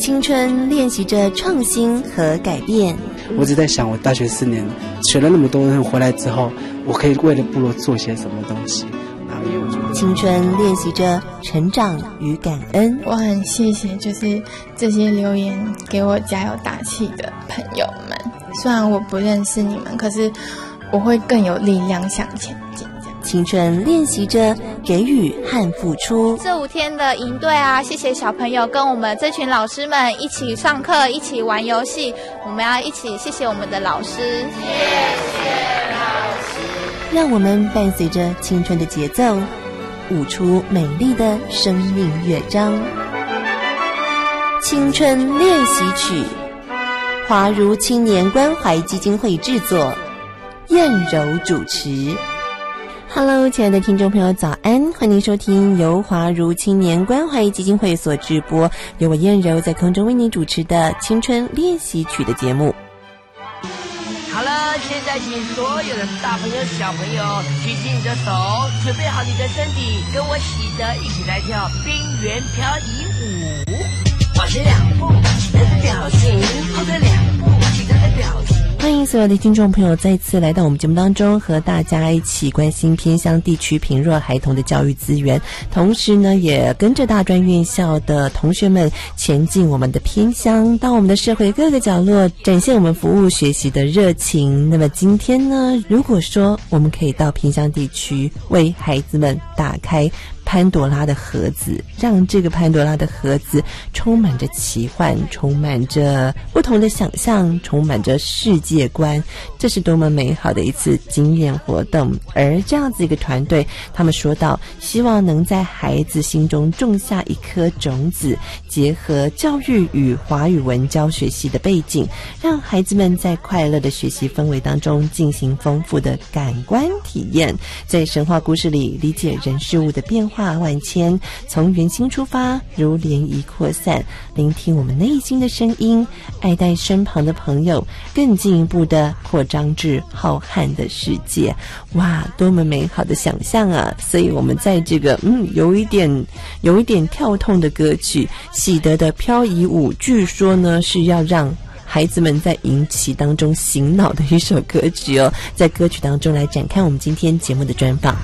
青春练习着创新和改变。 我只在想，我大学4年学了那么多，回来之后，我可以为了部落做些什么东西。 青春练习着成长与感恩。 我很谢谢就是这些留言给我加油打气的朋友们，虽然我不认识你们，可是我会更有力量向前进。 青春练习着给予和付出。 这5天的营队啊，谢谢小朋友跟我们这群老师们一起上课，一起玩游戏，我们要一起谢谢我们的老师。谢谢老师，让我们伴随着青春的节奏，舞出美丽的生命乐章。青春练习曲，华如青年关怀基金会制作，燕柔主持。Hello， 亲爱的听众朋友，早安！欢迎收听由华如青年关怀基金会所直播，由我燕柔在空中为您主持的青春练习曲的节目。 好了，现在请所有的大朋友小朋友举起你的手，准备好你的身体，跟我喜的一起来跳冰原漂移舞。往前2步，喜得的表情；后退2步，喜得的表情。 欢迎所有的听众朋友再次来到我们节目当中，和大家一起关心偏乡地区贫弱孩童的教育资源，同时呢也跟着大专院校的同学们前进我们的偏乡，到我们的社会各个角落，展现我们服务学习的热情。那么今天呢，如果说我们可以到偏乡地区为孩子们打开潘多拉的盒子，让这个潘多拉的盒子充满着奇幻，充满着不同的想象，充满着世界观，这是多么美好的一次经验活动。而这样子一个团队，他们说到希望能在孩子心中种下一颗种子，结合教育与华语文教学系的背景，让孩子们在快乐的学习氛围当中进行丰富的感官体验，在神话故事里理解人事物的变化万千，从原心出发，如涟漪扩散，聆听我们内心的声音，爱戴身旁的朋友，更进一步的扩张至浩瀚的世界。哇，多么美好的想象啊！所以我们在这个有一点跳动的歌曲喜得的漂移舞，据说呢是要让孩子们在营期当中醒脑的一首歌曲哦。在歌曲当中来展开我们今天节目的专访。